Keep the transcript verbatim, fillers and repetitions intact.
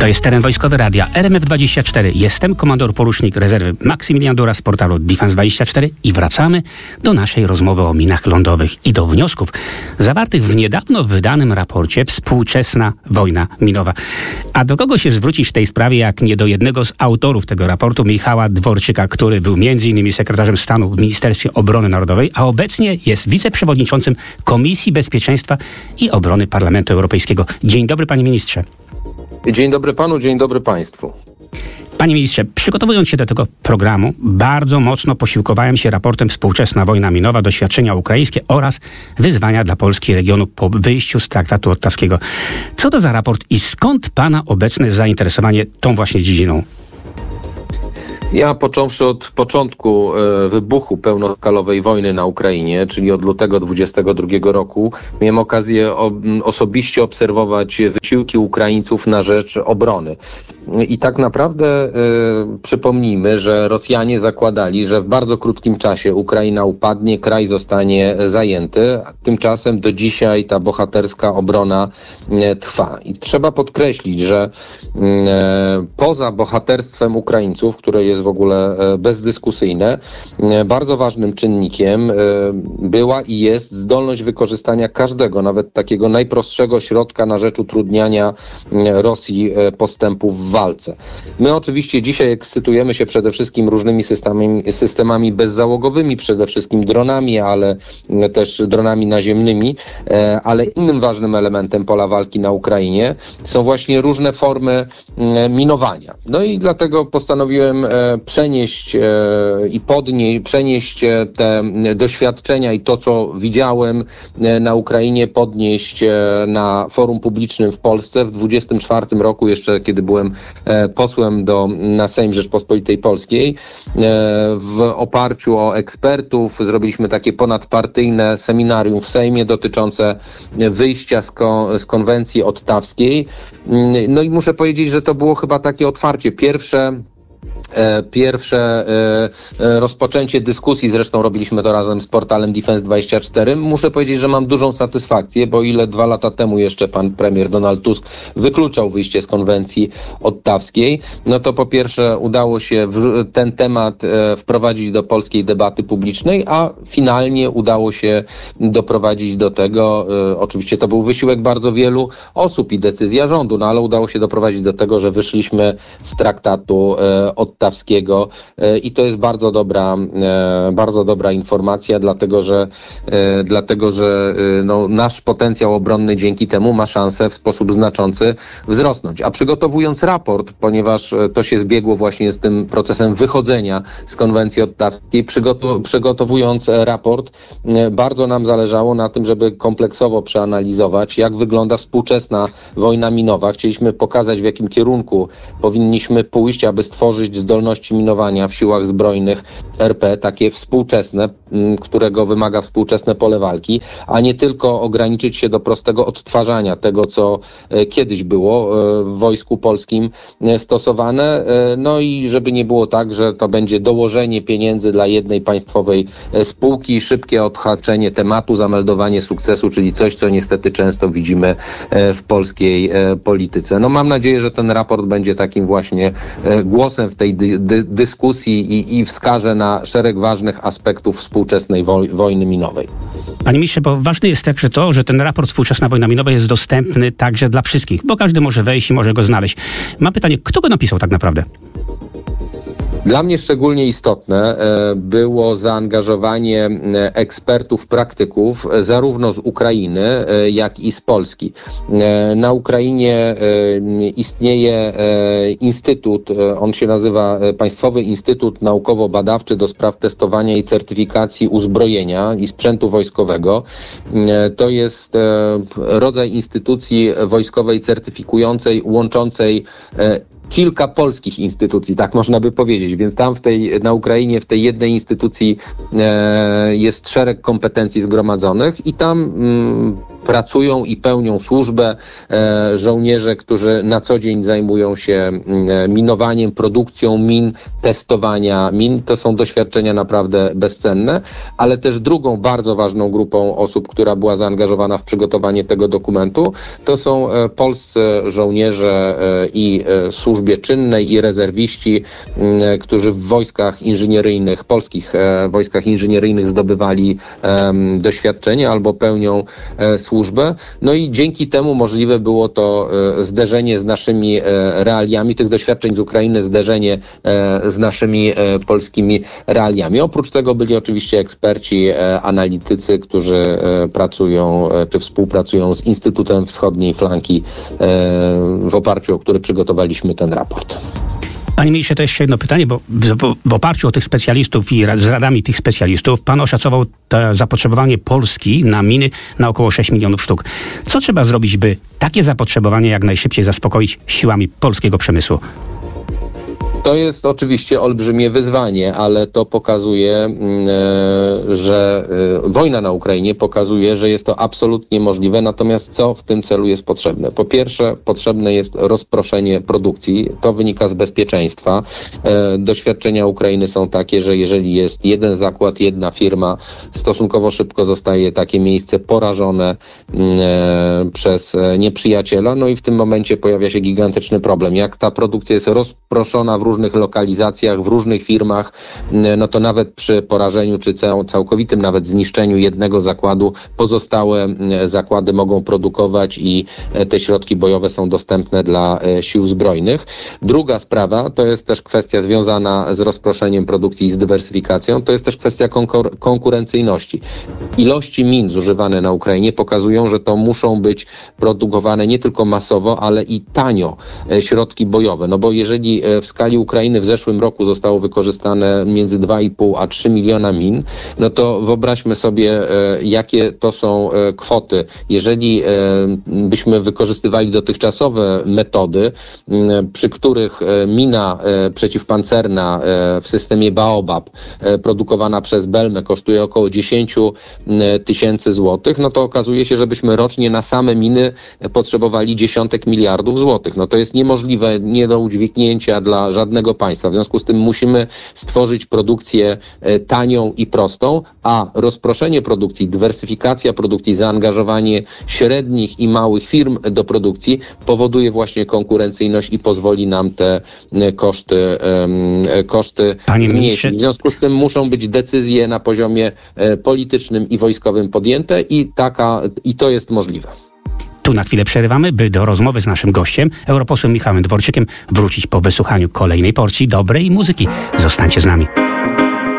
To jest Teren Wojskowy Radia R M F dwadzieścia cztery. Jestem komandor porucznik rezerwy Maksymilian Dura z portalu Defense dwadzieścia cztery i wracamy do naszej rozmowy o minach lądowych i do wniosków zawartych w niedawno wydanym raporcie Współczesna wojna minowa. A do kogo się zwrócić w tej sprawie, jak nie do jednego z autorów tego raportu, Michała Dworczyka, który był między innymi sekretarzem stanu w Ministerstwie Obrony Narodowej, a obecnie jest wiceprzewodniczącym Komisji Bezpieczeństwa i Obrony Parlamentu Europejskiego. Dzień dobry, panie ministrze. Dzień dobry panu, dzień dobry państwu. Panie ministrze, przygotowując się do tego programu, bardzo mocno posiłkowałem się raportem Współczesna wojna minowa, doświadczenia ukraińskie oraz wyzwania dla Polski i regionu po wyjściu z traktatu ottawskiego. Co to za raport i skąd pana obecne zainteresowanie tą właśnie dziedziną? Ja począwszy od początku e, wybuchu pełnoskalowej wojny na Ukrainie, czyli od lutego dwudziestego drugiego roku, miałem okazję o, osobiście obserwować wysiłki Ukraińców na rzecz obrony. I tak naprawdę e, przypomnijmy, że Rosjanie zakładali, że w bardzo krótkim czasie Ukraina upadnie, kraj zostanie zajęty. Tymczasem do dzisiaj ta bohaterska obrona e, trwa. I trzeba podkreślić, że e, poza bohaterstwem Ukraińców, które jest w ogóle bezdyskusyjne, bardzo ważnym czynnikiem była i jest zdolność wykorzystania każdego, nawet takiego najprostszego środka na rzecz utrudniania Rosji postępów w walce. My oczywiście dzisiaj ekscytujemy się przede wszystkim różnymi systemami, systemami bezzałogowymi, przede wszystkim dronami, ale też dronami naziemnymi, ale innym ważnym elementem pola walki na Ukrainie są właśnie różne formy minowania. No i dlatego postanowiłem przenieść e, i podnieść, przenieść te doświadczenia i to, co widziałem e, na Ukrainie, podnieść e, na forum publicznym w Polsce w dwudziestym czwartym roku, jeszcze kiedy byłem e, posłem do, na Sejm Rzeczpospolitej Polskiej. E, w oparciu o ekspertów zrobiliśmy takie ponadpartyjne seminarium w Sejmie dotyczące wyjścia z, ko, z konwencji ottawskiej. No i muszę powiedzieć, że to było chyba takie otwarcie. Pierwsze Pierwsze e, rozpoczęcie dyskusji, zresztą robiliśmy to razem z portalem Defense dwadzieścia cztery. Muszę powiedzieć, że mam dużą satysfakcję, bo ile dwa lata temu jeszcze pan premier Donald Tusk wykluczał wyjście z konwencji ottawskiej, no to po pierwsze udało się w, ten temat e, wprowadzić do polskiej debaty publicznej, a finalnie udało się doprowadzić do tego, e, oczywiście to był wysiłek bardzo wielu osób i decyzja rządu, no ale udało się doprowadzić do tego, że wyszliśmy z traktatu e, ottawskiego. I to jest bardzo dobra, bardzo dobra informacja, dlatego że, dlatego, że no, nasz potencjał obronny dzięki temu ma szansę w sposób znaczący wzrosnąć. A przygotowując raport, ponieważ to się zbiegło właśnie z tym procesem wychodzenia z konwencji ottawskiej, przygotow- przygotowując raport, bardzo nam zależało na tym, żeby kompleksowo przeanalizować, jak wygląda współczesna wojna minowa. Chcieliśmy pokazać, w jakim kierunku powinniśmy pójść, aby stworzyć zdolności minowania w siłach zbrojnych R P, takie współczesne, którego wymaga współczesne pole walki, a nie tylko ograniczyć się do prostego odtwarzania tego, co kiedyś było w Wojsku Polskim stosowane. No i żeby nie było tak, że to będzie dołożenie pieniędzy dla jednej państwowej spółki, szybkie odhaczenie tematu, zameldowanie sukcesu, czyli coś, co niestety często widzimy w polskiej polityce. No mam nadzieję, że ten raport będzie takim właśnie głosem w tej dy, dy, dyskusji i, i wskaże na szereg ważnych aspektów współczesnej woj, wojny minowej. Panie ministrze, bo ważne jest także to, że ten raport Współczesna wojna minowa jest dostępny także dla wszystkich, bo każdy może wejść i może go znaleźć. Mam pytanie, kto go napisał tak naprawdę? Dla mnie szczególnie istotne było zaangażowanie ekspertów, praktyków zarówno z Ukrainy, jak i z Polski. Na Ukrainie istnieje instytut, on się nazywa Państwowy Instytut Naukowo-Badawczy do spraw testowania i certyfikacji uzbrojenia i sprzętu wojskowego. To jest rodzaj instytucji wojskowej certyfikującej, łączącej kilka polskich instytucji, tak można by powiedzieć, więc tam w tej, na Ukrainie w tej jednej instytucji e, jest szereg kompetencji zgromadzonych i tam mm, pracują i pełnią służbę e, żołnierze, którzy na co dzień zajmują się e, minowaniem, produkcją min, testowania min. To są doświadczenia naprawdę bezcenne, ale też drugą bardzo ważną grupą osób, która była zaangażowana w przygotowanie tego dokumentu, to są e, polscy żołnierze e, i e, służbie czynnej i rezerwiści, e, którzy w wojskach inżynieryjnych, polskich e, wojskach inżynieryjnych zdobywali e, doświadczenie albo pełnią e, służbę. No i dzięki temu możliwe było to e, zderzenie z naszymi e, realiami, tych doświadczeń z Ukrainy, zderzenie e, z naszymi e, polskimi realiami. Oprócz tego byli oczywiście eksperci, e, analitycy, którzy e, pracują e, czy współpracują z Instytutem Wschodniej Flanki, e, w oparciu o który przygotowaliśmy ten raport. Panie ministrze, to jeszcze jedno pytanie, bo w, w oparciu o tych specjalistów i z radami tych specjalistów pan oszacował to zapotrzebowanie Polski na miny na około sześć milionów sztuk. Co trzeba zrobić, by takie zapotrzebowanie jak najszybciej zaspokoić siłami polskiego przemysłu? To jest oczywiście olbrzymie wyzwanie, ale to pokazuje, że wojna na Ukrainie pokazuje, że jest to absolutnie możliwe. Natomiast co w tym celu jest potrzebne? Po pierwsze, potrzebne jest rozproszenie produkcji. To wynika z bezpieczeństwa. Doświadczenia Ukrainy są takie, że jeżeli jest jeden zakład, jedna firma, stosunkowo szybko zostaje takie miejsce porażone przez nieprzyjaciela. No i w tym momencie pojawia się gigantyczny problem. Jak ta produkcja jest rozproszona w różnych lokalizacjach, w różnych firmach, no to nawet przy porażeniu czy cał, całkowitym nawet zniszczeniu jednego zakładu, pozostałe zakłady mogą produkować i te środki bojowe są dostępne dla sił zbrojnych. Druga sprawa to jest też kwestia związana z rozproszeniem produkcji i z dywersyfikacją. To jest też kwestia konkur- konkurencyjności. Ilości min zużywane na Ukrainie pokazują, że to muszą być produkowane nie tylko masowo, ale i tanio środki bojowe. No bo jeżeli w skali Ukrainy w zeszłym roku zostało wykorzystane między dwa i pół a trzy miliona min, no to wyobraźmy sobie, jakie to są kwoty. Jeżeli byśmy wykorzystywali dotychczasowe metody, przy których mina przeciwpancerna w systemie Baobab produkowana przez Belmę kosztuje około dziesięć tysięcy złotych, no to okazuje się, że byśmy rocznie na same miny potrzebowali dziesiątek miliardów złotych. No to jest niemożliwe, nie do udźwignięcia dla żadnego państwa. W związku z tym musimy stworzyć produkcję tanią i prostą, a rozproszenie produkcji, dywersyfikacja produkcji, zaangażowanie średnich i małych firm do produkcji powoduje właśnie konkurencyjność i pozwoli nam te koszty, um, koszty zmniejszyć. W związku z tym muszą być decyzje na poziomie politycznym i wojskowym podjęte i taka, i to jest możliwe. Tu na chwilę przerywamy, by do rozmowy z naszym gościem, europosłem Michałem Dworczykiem, wrócić po wysłuchaniu kolejnej porcji dobrej muzyki. Zostańcie z nami.